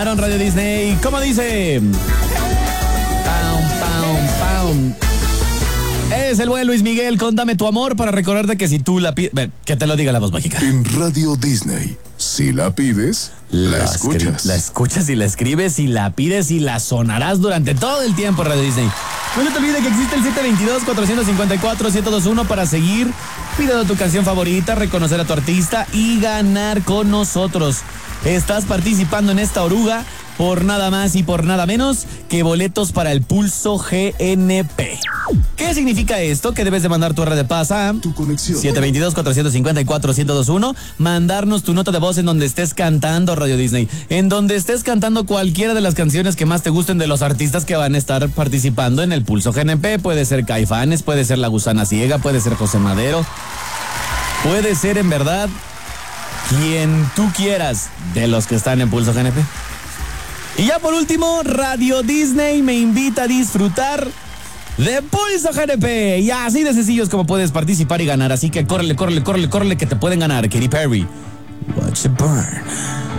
ganaron, Radio Disney. ¿Cómo dice? Pam, pam, pam. Es el buen Luis Miguel, con Dame tu amor, para recordarte que si tú la pides... Que te lo diga la voz mágica. En Radio Disney, si la pides, la escuchas. La escuchas y la escribes y la pides y la sonarás durante todo el tiempo, Radio Disney. No se te olvide que existe el 722-454-1021 para seguir pidiendo tu canción favorita, reconocer a tu artista y ganar con nosotros. Estás participando en esta oruga por nada más y por nada menos que boletos para el Pulso GNP. ¿Qué significa esto? Que debes de mandar tu red de paz a Tu conexión 722-454-1021, mandarnos tu nota de voz en donde estés cantando, Radio Disney, en donde estés cantando cualquiera de las canciones que más te gusten de los artistas que van a estar participando en el Pulso GNP. Puede ser Caifanes, puede ser La Gusana Ciega, puede ser José Madero, puede ser en verdad quien tú quieras de los que están en Pulso GNP. Y ya por último, Radio Disney me invita a disfrutar de Pulso GNP. Y así de sencillo es como puedes participar y ganar. Así que córrele, que te pueden ganar. Katy Perry, Watch It Burn.